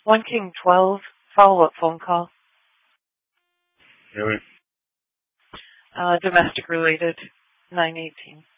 One King 12, follow-up phone call. Really? Domestic related, 918.